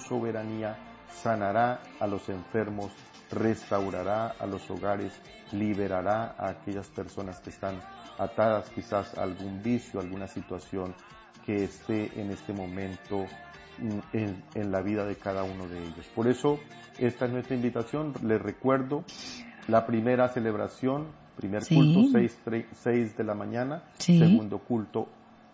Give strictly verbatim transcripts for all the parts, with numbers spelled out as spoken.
soberanía sanará a los enfermos, restaurará a los hogares, liberará a aquellas personas que están atadas quizás a algún vicio, alguna situación que esté en este momento en, en la vida de cada uno de ellos. Por eso, esta es nuestra invitación. Les recuerdo la primera celebración, primer sí. culto, seis de la mañana, sí. segundo culto,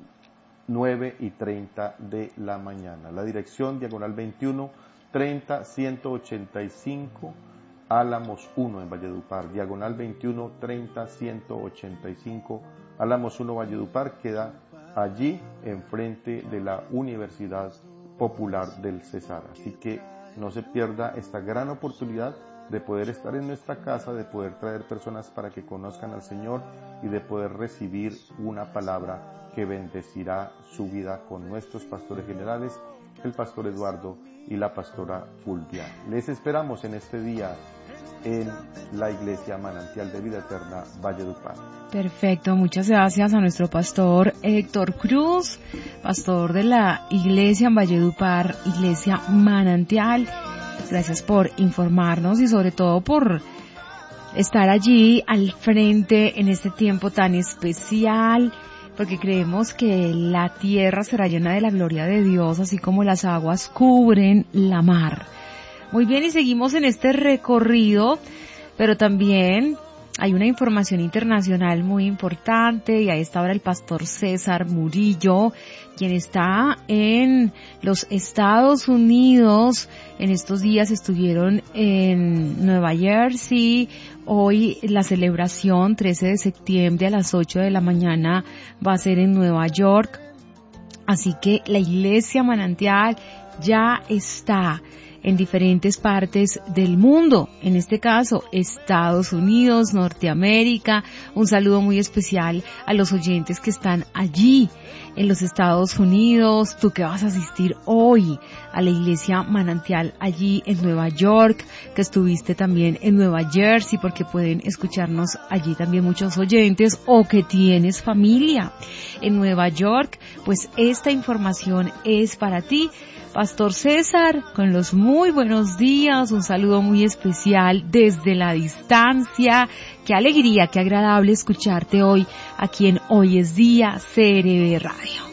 nueve y treinta de la mañana. La dirección, diagonal veintiuno, treinta, ciento ochenta y cinco, Álamos uno en Valledupar, diagonal veintiuno, treinta, ciento ochenta y cinco, Álamos uno, Valledupar, queda allí enfrente de la Universidad Popular del Cesar. Así que no se pierda esta gran oportunidad de poder estar en nuestra casa, de poder traer personas para que conozcan al Señor y de poder recibir una palabra que bendecirá su vida con nuestros pastores generales, el pastor Eduardo y la pastora Fulvia. Les esperamos en este día en la Iglesia Manantial de Vida Eterna, Valledupar. Perfecto, muchas gracias a nuestro pastor Héctor Cruz, pastor de la Iglesia en Valledupar, Iglesia Manantial. Gracias por informarnos y sobre todo por estar allí al frente en este tiempo tan especial, porque creemos que la tierra será llena de la gloria de Dios, así como las aguas cubren la mar. Muy bien, y seguimos en este recorrido, pero también hay una información internacional muy importante, y a esta hora el pastor César Murillo, quien está en los Estados Unidos. En estos días estuvieron en Nueva Jersey. Hoy la celebración, trece de septiembre a las ocho de la mañana, va a ser en Nueva York. Así que la Iglesia Manantial ya está en diferentes partes del mundo, en este caso Estados Unidos, Norteamérica. Un saludo muy especial a los oyentes que están allí en los Estados Unidos. Tú que vas a asistir hoy a la Iglesia Manantial allí en Nueva York, que estuviste también en Nueva Jersey, porque pueden escucharnos allí también muchos oyentes, o que tienes familia en Nueva York, pues esta información es para ti. Pastor César, con los muy buenos días, un saludo muy especial desde la distancia. Qué alegría, qué agradable escucharte hoy aquí en Hoy es Día C R B Radio.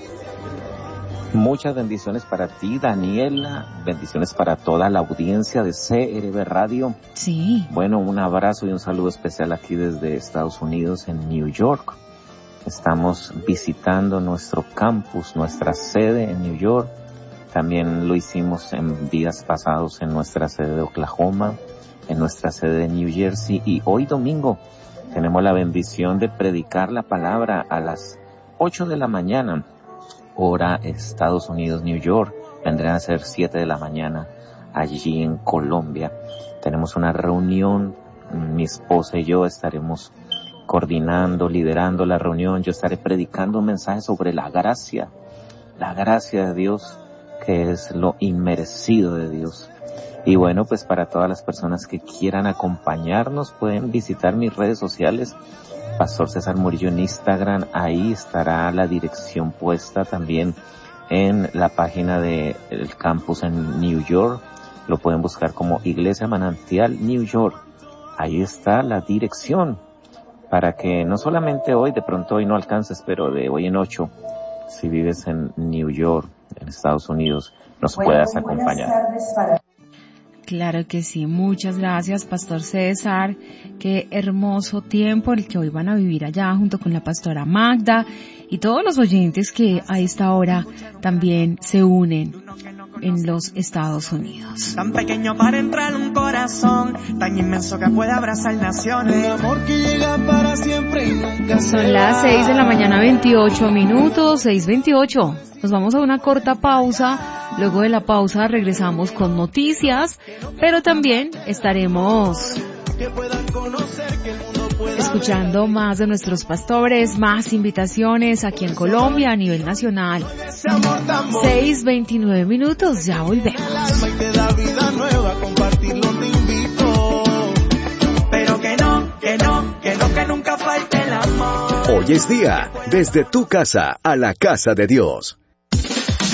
Muchas bendiciones para ti, Daniela, bendiciones para toda la audiencia de C R B Radio. Sí. Bueno, un abrazo y un saludo especial aquí desde Estados Unidos, en New York. Estamos visitando nuestro campus, nuestra sede en New York. También lo hicimos en días pasados en nuestra sede de Oklahoma, en nuestra sede de New Jersey, y hoy domingo tenemos la bendición de predicar la palabra a las ocho de la mañana, hora Estados Unidos, New York. Vendrán a ser siete de la mañana allí en Colombia. Tenemos una reunión, mi esposa y yo estaremos coordinando, liderando la reunión. Yo estaré predicando un mensaje sobre la gracia, la gracia de Dios, que es lo inmerecido de Dios. Y bueno, pues para todas las personas que quieran acompañarnos, pueden visitar mis redes sociales, Pastor César Murillo en Instagram. Ahí estará la dirección puesta también en la página del campus en New York. Lo pueden buscar como Iglesia Manantial New York. Ahí está la dirección, para que no solamente hoy, de pronto hoy no alcances, pero de hoy en ocho, si vives en New York, en Estados Unidos, nos bueno, puedas acompañar. Para... Claro que sí, muchas gracias, Pastor César. Qué hermoso tiempo el que hoy van a vivir allá junto con la pastora Magda y todos los oyentes que a esta hora también se unen en los Estados Unidos. Tan pequeño para entrar un corazón, tan inmenso que puede abrazar naciones. El amor que llega para siempre y nunca se va. Son las seis de la mañana, veintiocho minutos, seis veintiocho. Nos vamos a una corta pausa. Luego de la pausa regresamos con noticias, pero también estaremos escuchando más de nuestros pastores, más invitaciones aquí en Colombia a nivel nacional. seis veintinueve minutos, ya volvemos. Pero que no, que no, que no, que nunca falte el amor. Hoy es día, desde tu casa a la casa de Dios.